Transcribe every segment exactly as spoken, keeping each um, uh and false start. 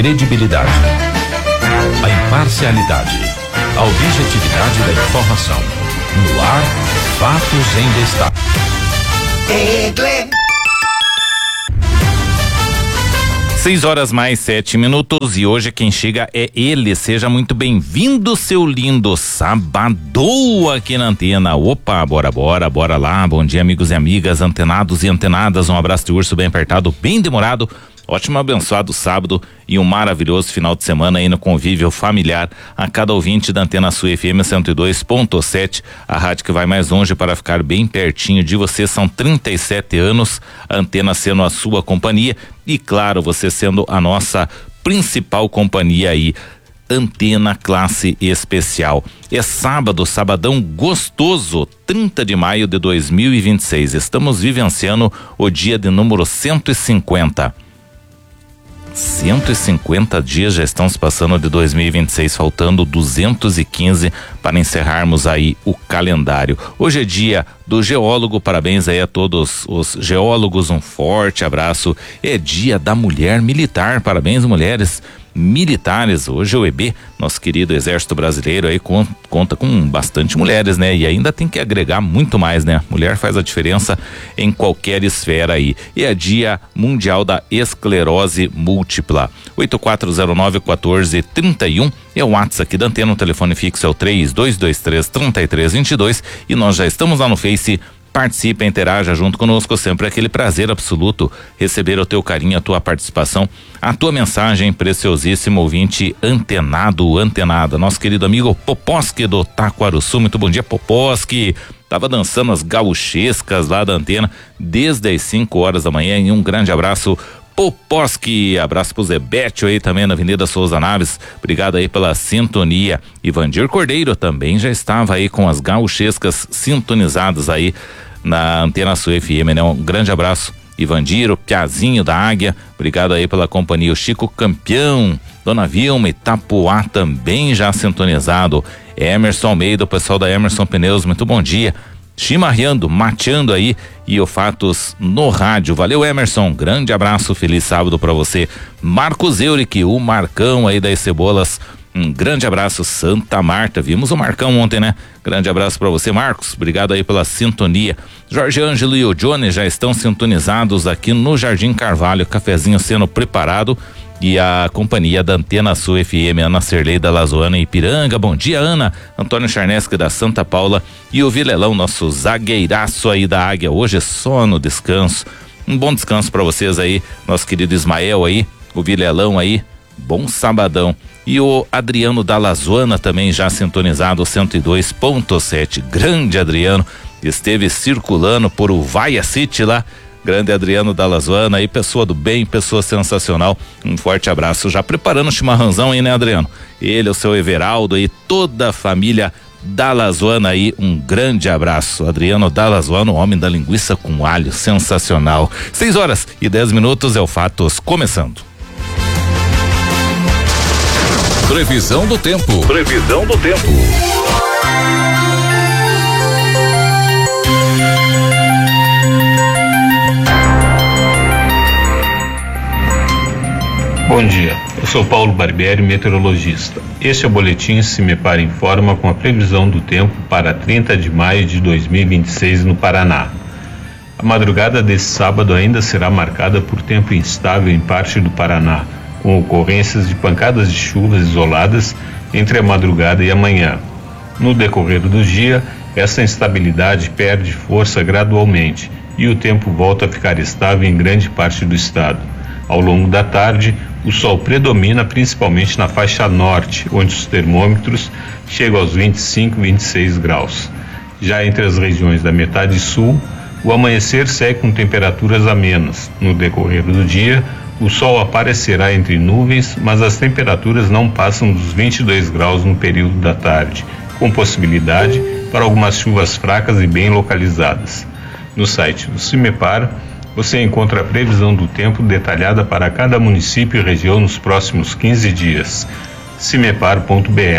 credibilidade, a imparcialidade, a objetividade da informação. No ar, fatos em destaque. Seis horas mais sete minutos e hoje quem chega é ele. Seja muito bem-vindo, seu lindo. Sabadão aqui na antena. Opa, bora, bora, bora lá. Bom dia, amigos e amigas, antenados e antenadas. Um abraço de urso bem apertado, bem demorado. Ótimo, abençoado sábado e um maravilhoso final de semana aí no convívio familiar a cada ouvinte da Antena Sul F M cento e dois ponto sete, a rádio que vai mais longe para ficar bem pertinho de você. São trinta e sete anos, a Antena sendo a sua companhia e, claro, você sendo a nossa principal companhia aí. Antena Classe Especial. É sábado, sabadão gostoso, trinta de maio de dois mil e vinte e seis. Estamos vivenciando o dia de número cento e cinquenta. cento e cinquenta dias já estão se passando de dois mil e vinte e seis, faltando duzentos e quinze para encerrarmos aí o calendário. Hoje é dia do geólogo, parabéns aí a todos os geólogos, um forte abraço. É dia da mulher militar, parabéns mulheres militares. Hoje o E B, nosso querido Exército Brasileiro aí com, conta com bastante mulheres, né? E ainda tem que agregar muito mais, né? Mulher faz a diferença em qualquer esfera aí. E é dia mundial da esclerose múltipla. oito quatro zero nove um quatro três um é o WhatsApp aqui da Antena, o telefone fixo é o três dois dois três, três três dois dois e nós já estamos lá no Face. Participe, interaja junto conosco, sempre aquele prazer absoluto receber o teu carinho, a tua participação, a tua mensagem, preciosíssimo ouvinte antenado, antenada, nosso querido amigo Poposki do Taquaruçu. Muito bom dia, Poposki. Tava dançando as gauchescas lá da Antena desde as cinco horas da manhã e um grande abraço, Poposki. Abraço pro Zebetio aí também na Avenida Souza Naves, obrigado aí pela sintonia. Ivandir Cordeiro também já estava aí com as gauchescas sintonizadas aí na Antena Sul F M, né? Um grande abraço, Ivandir, o Piazinho da Águia, obrigado aí pela companhia. O Chico Campeão, Dona Vilma, Itapuá também já sintonizado. Emerson Almeida, o pessoal da Emerson Pneus, muito bom dia. Chimarreando, mateando aí e o Fatos no rádio. Valeu, Emerson, grande abraço, feliz sábado pra você. Marcos Euric, o Marcão aí das Cebolas, um grande abraço. Santa Marta, vimos o Marcão ontem, né? Grande abraço pra você, Marcos, obrigado aí pela sintonia. Jorge Ângelo e o Johnny já estão sintonizados aqui no Jardim Carvalho, cafezinho sendo preparado. E a companhia da Antena Sul F M, Ana Serlei da Lazoana e Ipiranga. Bom dia, Ana. Antônio Charneschi da Santa Paula e o Vilelão, nosso zagueiraço aí da Águia. Hoje é só no descanso. Um bom descanso para vocês aí, nosso querido Ismael aí, o Vilelão aí. Bom sabadão. E o Adriano da Lazoana também já sintonizado cento e dois ponto sete. Grande Adriano, esteve circulando por o Vaia City lá. Grande Adriano da Lazoana aí, pessoa do bem, pessoa sensacional. Um forte abraço. Já preparando o chimarrãozão aí, né, Adriano? Ele, o seu Everaldo aí, toda a família da Lazoana aí, um grande abraço. Adriano da Lazoana, o homem da linguiça com alho, sensacional. Seis horas e dez minutos é o Fatos começando. Previsão do tempo. Previsão do tempo. Bom dia, eu sou Paulo Barbieri, meteorologista. Este é o boletim Cimepar Informa com a previsão do tempo para trinta de maio de dois mil e vinte e seis no Paraná. A madrugada desse sábado ainda será marcada por tempo instável em parte do Paraná, com ocorrências de pancadas de chuvas isoladas entre a madrugada e a manhã. No decorrer do dia, essa instabilidade perde força gradualmente e o tempo volta a ficar estável em grande parte do estado. Ao longo da tarde, o sol predomina principalmente na faixa norte, onde os termômetros chegam aos vinte e cinco, vinte e seis graus. Já entre as regiões da metade sul, o amanhecer segue com temperaturas amenas. No decorrer do dia, o sol aparecerá entre nuvens, mas as temperaturas não passam dos vinte e dois graus no período da tarde, com possibilidade para algumas chuvas fracas e bem localizadas. No site do Cimepar, você encontra a previsão do tempo detalhada para cada município e região nos próximos quinze dias. cimepar ponto b r.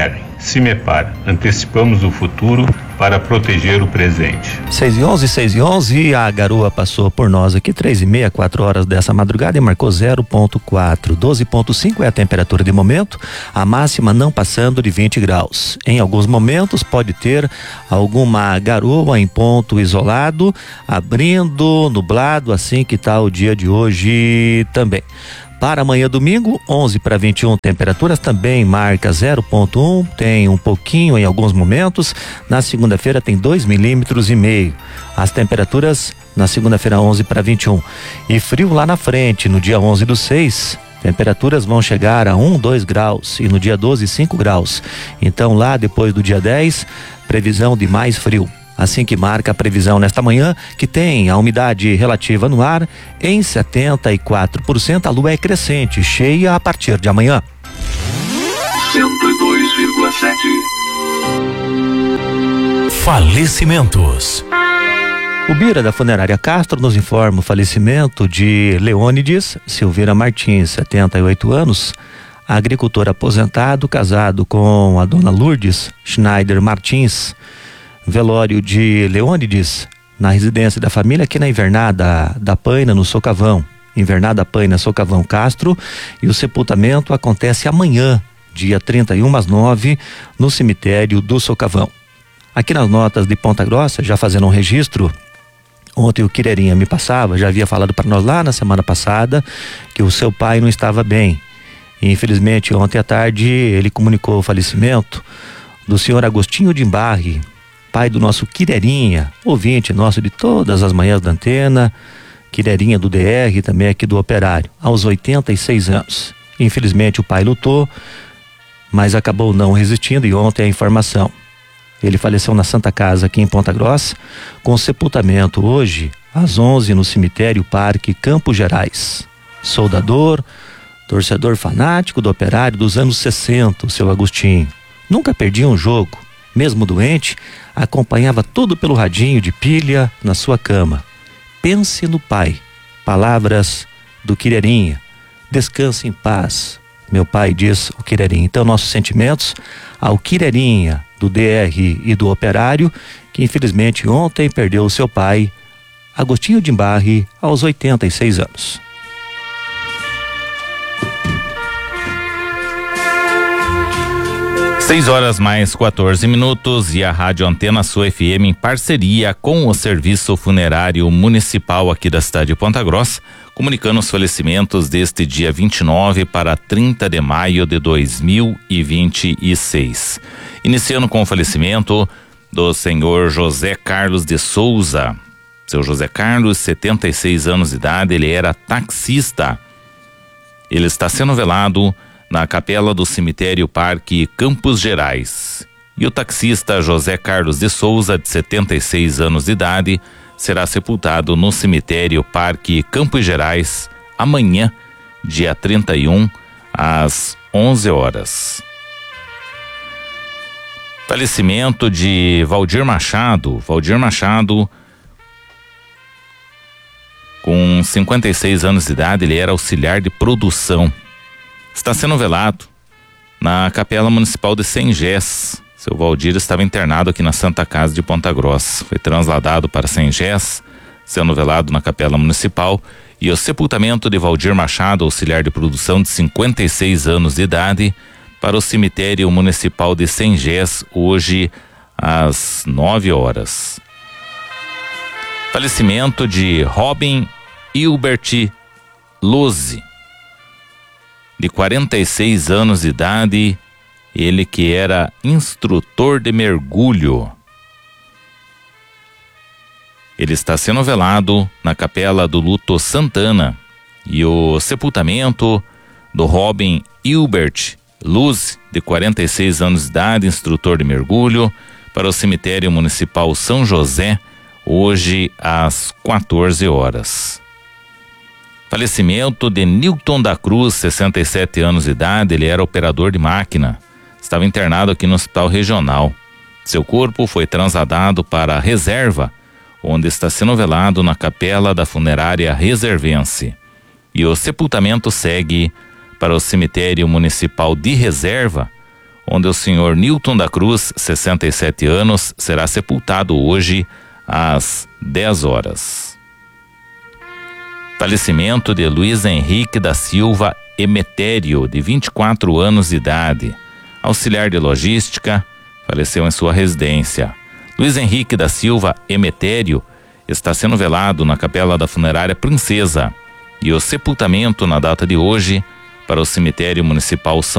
Cimepar, antecipamos o futuro para proteger o presente. seis e onze, seis e onze, a garoa passou por nós aqui, três e meia, quatro horas dessa madrugada e marcou zero ponto quatro. doze ponto cinco é a temperatura de momento, a máxima não passando de vinte graus. Em alguns momentos pode ter alguma garoa em ponto isolado, abrindo, nublado, assim que tá o dia de hoje também. Para amanhã domingo, onze para vinte e um, temperaturas também marca zero ponto um, tem um pouquinho em alguns momentos. Na segunda-feira tem dois milímetros e meio. As temperaturas na segunda-feira onze para vinte e um. E frio lá na frente, no dia onze do seis, temperaturas vão chegar a um, dois graus e no dia doze, cinco graus. Então lá depois do dia dez, previsão de mais frio. Assim que marca a previsão nesta manhã, que tem a umidade relativa no ar em setenta e quatro por cento. A lua é crescente, cheia a partir de amanhã. cento e dois vírgula sete. Falecimentos. O Bira da Funerária Castro nos informa o falecimento de Leônides Silveira Martins, setenta e oito anos, agricultor aposentado, casado com a dona Lourdes Schneider Martins. Velório de Leônides na residência da família aqui na Invernada da Paina, no Socavão. Invernada Paina, Socavão Castro, e o sepultamento acontece amanhã, dia trinta e um às nove, no cemitério do Socavão. Aqui nas notas de Ponta Grossa, já fazendo um registro, ontem o Quireirinha me passava, já havia falado para nós lá na semana passada que o seu pai não estava bem. E infelizmente ontem à tarde ele comunicou o falecimento do senhor Agostinho de Embarre, pai do nosso Quireirinha, ouvinte nosso de todas as manhãs da antena, Quireirinha do D R, também aqui do Operário, aos oitenta e seis anos. Infelizmente o pai lutou, mas acabou não resistindo, e ontem a informação. Ele faleceu na Santa Casa aqui em Ponta Grossa, com sepultamento hoje às onze no cemitério Parque Campos Gerais. Soldador, torcedor fanático do Operário dos anos sessenta, o seu Agostinho. Nunca perdia um jogo. Mesmo doente, acompanhava tudo pelo radinho de pilha na sua cama. Pense no pai. Palavras do Quireirinha. Descanse em paz, meu pai, diz o Quireirinha. Então, nossos sentimentos ao Quireirinha do D R e do Operário, que infelizmente ontem perdeu o seu pai, Agostinho de Embarre, aos oitenta e seis anos. seis horas mais quatorze minutos e a Rádio Antena Sul F M, em parceria com o Serviço Funerário Municipal aqui da cidade de Ponta Grossa, comunicando os falecimentos deste dia vinte e nove para trinta de maio de dois mil e vinte e seis. Iniciando com o falecimento do senhor José Carlos de Souza. Seu José Carlos, setenta e seis anos de idade, ele era taxista. Ele está sendo velado na capela do cemitério Parque Campos Gerais. E o taxista José Carlos de Souza, de setenta e seis anos de idade, será sepultado no cemitério Parque Campos Gerais amanhã, dia trinta e um, às onze horas. Falecimento de Valdir Machado. Valdir Machado, com cinquenta e seis anos de idade, ele era auxiliar de produção. Está sendo velado na Capela Municipal de Sengés. Seu Valdir estava internado aqui na Santa Casa de Ponta Grossa. Foi trasladado para Sengés, sendo velado na Capela Municipal. E o sepultamento de Valdir Machado, auxiliar de produção de cinquenta e seis anos de idade, para o cemitério municipal de Sengés, hoje às nove horas. Falecimento de Robin Hilbert Luzzi, de quarenta e seis anos de idade, ele que era instrutor de mergulho. Ele está sendo velado na Capela do Luto Santana. E o sepultamento do Robin Hilbert Luz, de quarenta e seis anos de idade, instrutor de mergulho, para o cemitério municipal São José, hoje às quatorze horas. Falecimento de Nilton da Cruz, sessenta e sete anos de idade, ele era operador de máquina. Estava internado aqui no Hospital Regional. Seu corpo foi trasladado para a reserva, onde está sendo velado na capela da funerária reservense. E o sepultamento segue para o cemitério municipal de reserva, onde o senhor Newton da Cruz, sessenta e sete anos, será sepultado hoje às dez horas. Falecimento de Luiz Henrique da Silva Emetério, de vinte e quatro anos de idade, auxiliar de logística, faleceu em sua residência. Luiz Henrique da Silva Emetério está sendo velado na capela da funerária Princesa e o sepultamento na data de hoje para o cemitério municipal São